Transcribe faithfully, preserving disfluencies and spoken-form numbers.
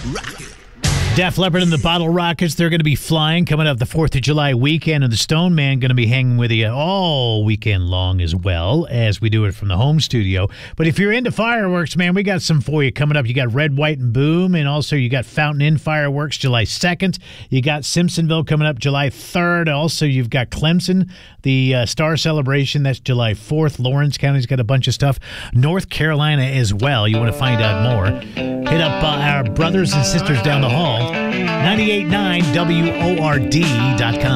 Rocket. Def Leppard and the Bottle Rockets, they're going to be flying coming up the fourth of July weekend, and the Stone Man going to be hanging with you all weekend long as well as we do it from the home studio. But if you're into fireworks, man, we got some for you coming up. You got Red, White, and Boom, and also you got Fountain Inn Fireworks July second. You got Simpsonville coming up July third. Also, you've got Clemson, the uh, Star Celebration, that's July fourth. Lawrence County's got a bunch of stuff. North Carolina as well. You want to find out more, hit up uh, our brothers and sisters down the hall. ninety-eight point nine W O R D dot com.